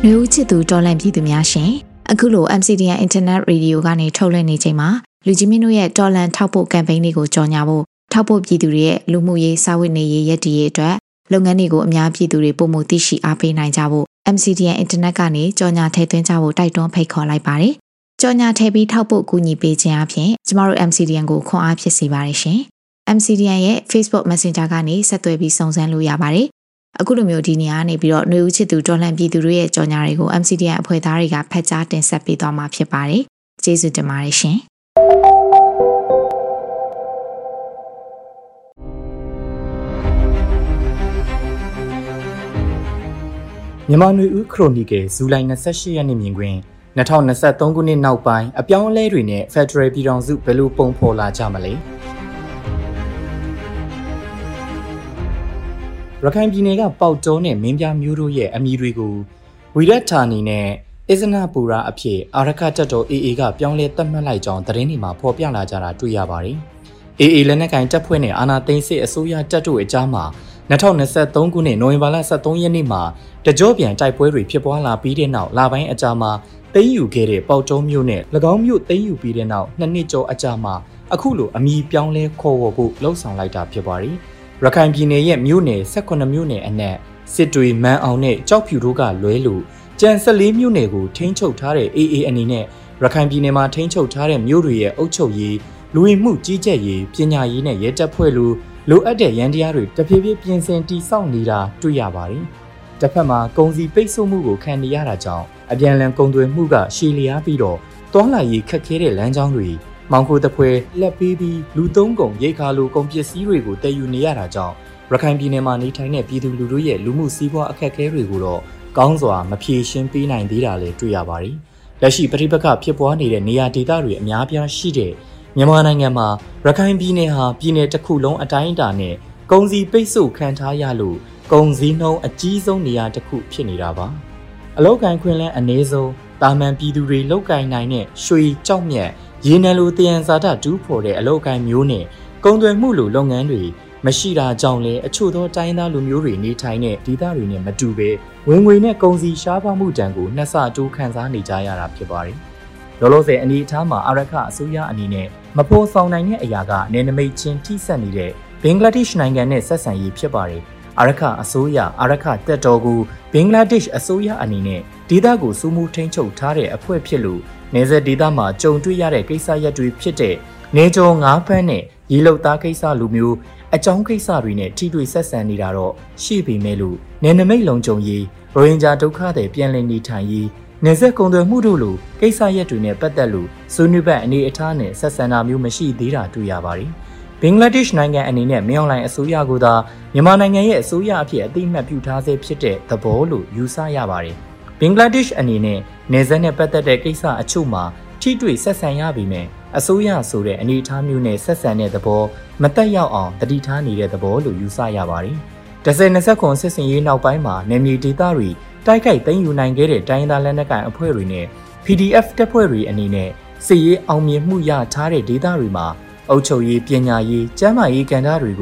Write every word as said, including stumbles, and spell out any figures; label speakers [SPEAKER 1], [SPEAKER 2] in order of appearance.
[SPEAKER 1] လူဦးချစ်သူတော်လန့်ပြည်သူများရှင်အခုလို M C D N Internet Radio ကနေထုတ်လွှင့်နေချိန်မှာလူကြီးမင်းတို့ရဲ့တော်လန့်ထောက်ပို့ကမ်ပိန်းလေးကိုကြော်ညာဖို့ထောက်ပို့ပြည်သူတွေရဲ့လူမှုရေးစာဝတ်နေရေးရည်တည်ရေးအတွက်လုပ်ငန်းတွေကိုအများပြည်သူတွေပုံမှုသိရှိအားပေးနိုင်ကြဖို့ M C D N Internet ကနေကြော်ညာထည့်သွင်းကြဖို့တိုက်တွန်းဖိတ်ခေါ်လိုက်ပါတယ်ကြော်ညာထည့်ပြီးထောက်ပို့ကူညီပေးခြင်းအပြင်ကျမတို့ M C D N ကိုခွန်အားဖြစ်စေပါတယ်ရှင် M C D N ရဲ့ Facebook Messenger ကနေဆက်သွယ်ပြီးစုံစမ်းလို့ရပါတယ်အခုလိုမျိုးဒီနေရာနေပြီးတော့နှွေဦးချစ်သူတော်လှန်ပြည်သူတွေရဲ့ကြော်ညာတွေကို M C D N အဖွဲ့သားတွေကဖတ်ကြားတင်ဆက်ပေးသွားမှာဖြစ်ပါတယ်။ကျေးဇူးတင်ပါတယ်ရှင်။
[SPEAKER 2] မြန်မာနှွေဦးခရိုနီကယ်ဇူလိုင်၂၈ရက်နေ့မြင်ကွင်း၂၀၂၃ခုနှစ်နောက်ပိုင်းအပြောင်းအလဲတွေနဲ့ Federal ပြည်ထောင်စုဘယ်လိုပုံဖော်လာကြမလဲ။ရခိုင်ပြည်နယ်ကပေါက်တောနဲ့မင်းပြမျိုးတို့ရဲ့အမည်တွေကိုဝီရတ်ဌာနီနဲ့အစ္စနာပူရာအဖြစ်အာရခတပ်တော် A A ကပြောင်းလဲသတ်မှတ်လိုက်ကြောင်းသတင်းတွေမှာဖော်ပြလာကြတာတွေ့ရပါတယ်။ A A လက်နက်ကိုင်တပ်ဖွဲ့နဲ့အာဏာသိမ်းစစ်အစိုးရတပ်တို့အကြားမှာ၂၀၂၃ခုနှစ်နိုဝင်ဘာလ၁၃ရက်နေ့မှာတကြောပြန်တိုက်ပွဲတွေဖြစ်ပွားလာပြီးတဲ့နောက်လပိုင်းအကြာမှာသိမ်းယူခဲ့တဲ့ပေါက်တောမြို့နဲ့၎င်းမြို့သိမ်းယူပြီးတဲ့နောက်နှစ်နှစ်ကျော်အကြာမှာအခုလိုအမည်ပြောင်းလဲခေါ်ဝေါ်ဖို့လှုံ့ဆော်လိုက်တာဖြစ်ပါတယ်။ရခိုင်ပြည်နယ်ရဲ့မြို့နယ်၁၈မြို့နယ်အနက်စစ်တွေမန်အောင်နဲ့ကြောက်ဖြူတို့ကလွဲလို့ကျန်၁၄မြို့နယ်ကိုထိန်းချုပ်ထားတဲ့ A A အနေနဲ့ရခိုင်ပြည်နယ်မှာထိန်းချုပ်ထားတဲ့မြို့တွေရဲ့အုပ်ချုပ်ရေးလူဝင်မှုကြီးကြပ်ရေးပညာရေးနဲ့ရဲတပ်ဖွဲ့လိုလိုအပ်တဲ့ရန်တရားတွေတဖြည်းဖြည်းပြင်ဆင်တည်ဆောက်နေတာတွေ့ရပါတယ်။တစ်ဖက်မှာကုန်စည်ပိတ်ဆို့မှုကိုခံနေရတာကြောင့်အပြန်အလှန်ကုန်သွယ်မှုကရှည်လျားပြီးတော့တောလာရေးခက်ခဲတဲ့လမ်းကြောင်းတွေမောင်ခိုတပွဲလက်ပေးပြီးလူသုံးကုန်ရိတ်ခါလိုကုန်ပစ္စည်းတွေကိုတည်ယူနေရတာကြောင့်ရခိုင်ပြည်နယ်မှာနေထိုင်တဲ့ပြည်သူလူထုရဲ့လူမှုစီးပွားအခက်အခဲတွေကိုတော့ကောင်းစွာမဖြေရှင်းပေးနိုင်သေးတာလည်းတွေ့ရပါတယ်။လက်ရှိပြည်ပခဖြစ်ပွားနေတဲ့နေရာဒေသတွေအများပြားရှိတဲ့မြန်မာနိုင်ငံမှာရခိုင်ပြည်နယ်ဟာပြည်နယ်တစ်ခုလုံးအတိုင်းအတာနဲ့ကုန်စည်ပိတ်ဆို့ခံထားရလို့ကုန်စည်နှုန်းအကြီးဆုံးနေရာတစ်ခုဖြစ်နေတာပါ။အလောက်ကိုင်းခွင့်လန်းအနည်းဆုံးတာမန်ပြည်သူတွေလောက်ကိုင်းနိုင်တဲ့ရွှေကြောက်မြတ်ရေနံလိုတယံဇာတဒူးဖော်တဲ့အလောက်ကိုင်းမျိုးနဲ့ကုန်သွယ်မှုလိုလုပ်ငန်းတွေမရှိတာကြောင့်လည်းအချို့သောတိုင်းသားလူမျိုးတွေနေထိုင်တဲ့ဒေသတွေနဲ့မတူပဲဝင်ငွေနဲ့ကုန်စည်ရှားပါမှုတန်ကိုနှစ်ဆတိုးခံစားနေကြရတာဖြစ်ပါတယ်။လောလောဆယ်အနေအထားမှာအာရခအစိုးရအနေနဲ့မဖို့ဆောင်နိုင်တဲ့အရာကနယ်နိမိတ်ချင်းထိစပ်နေတဲ့ဘင်္ဂလားဒေ့ရှ်နိုင်ငံနဲ့ဆက်ဆံရေးဖြစ်ပါတယ်။အာရခအစိုးရအာရခတပ်တော်ကိုဘင်္ဂလားဒေ့ရှ်အစိုးရအနေနဲ့ဒေသကိုစိုးမိုးထိန်းချုပ်ထားတဲ့အဖွဲ့ဖြစ်လို့နယ်စပ်ဒေသမှာကြုံတွေ့ရတဲ့ကိစ္စရပ်တွေဖြစ်တဲ့နေကြောငါးဖမ်းနဲ့ရေလုတ်သားကိစ္စလိုမျိုးအကြောင်းကိစ္စတွေနဲ့ထိတွေ့ဆက်ဆံနေတာတော့ရှိပေမဲ့လို့နယ်နိမိတ်လုံခြုံရေးရိုဟင်ဂျာဒုက္ခတွေပြန်လည်နေထိုင်ရေးနယ်စပ်ကုန်သွယ်မှုတို့လိုကိစ္စရပ်တွေနဲ့ပတ်သက်လို့ဆွေးနွေးပတ်အနေအထားနဲ့ဆက်ဆံတာမျိုးမရှိသေးတာတွေ့ရပါတယ်။ဘင်္ဂလားဒေ့ရှ်နိုင်ငံအနေနဲ့မြောင်းလိုင်းအစိုးရကသာမြန်မာနိုင်ငံရဲ့အစိုးရအဖြစ်အသိအမှတ်ပြုထားဆဲဖြစ်တဲ့သဘောလို့ယူဆရပါတယ်။ဘင်္ဂလားဒေ့ရှ်အနေနဲ့နယ်စပ်နဲ့ပတ်သက်တဲ့ကိစ္စအချို့မှာထိတွေ့ဆက်ဆံရပြီမဲ့အစိုးရဆိုတဲ့အနေအထားမျိုးနဲ့ဆက်ဆံတဲ့သဘောမတက်ရောက်အောင်တတိထားနေတဲ့သဘောလို့ယူဆရပါတယ်။တစ်ဆယ်နှစ်ဆက်ခွန်စစ်စင်ရေးနောက်ပိုင်းမှာနယ်မြေဒေသတွေတိုက်ခိုက်သိမ်းယူနိုင်ခဲ့တဲ့တိုင်းသားလက်နက်ကိုင်အဖွဲ့တွေနဲ့ P D F တပ်ဖွဲ့တွေအနေနဲ့စစ်ရေးအောင်မြင်မှုရထားတဲ့ဒေသတွေမှာအုပ်ချုပ်ရေးပညာရေးကျန်းမာရေးကဏ္ဍတွေကို